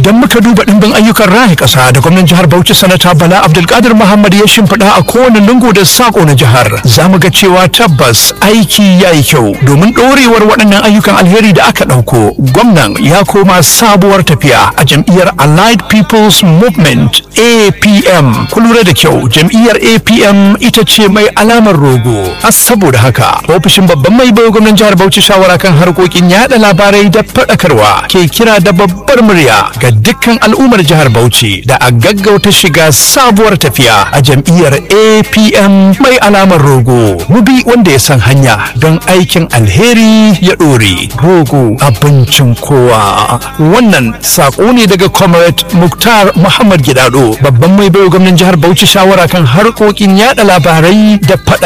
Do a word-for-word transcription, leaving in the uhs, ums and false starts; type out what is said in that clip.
idan muka duba dimbin ayyukan raya ƙasa da gwamnan jihar Bauchi sanata Bala Abdulkadir Muhammad ya shimfiɗa a kowane lungu da sako na jihar, za mu ga cewa tabbas aiki ya yi kyau. Domin ɗorewar waɗannan ayyukan alheri da aka ɗauko, gwamnan ya koma sabuwar tafiya a jam'iyyar Allied People's Movement A P M. Ku lura da kyau, jam'iyyar A P M ita ce mai alamar rogo. A saboda haka, ofishin babban mai bai gwamnan jihar Bauchi shawara kan harkokin yaɗa labarai da faɗakarwa ke kira da babbar murya ga dukkan al'ummar jihar Bauchi da a gaggauta shiga sabuwar tafiya a jam'iyyar A P M mai alamar rogo. Mu bi wanda ya san hanya don aikin alheri ya ɗore. Rogo abincin kowa. Wannan saƙo ne daga Comrade Muktar Muhammad Gidado, babban mai bai gwamnan jihar Bauchi shawara kan harkokin yaɗa labarai da faɗakarwa.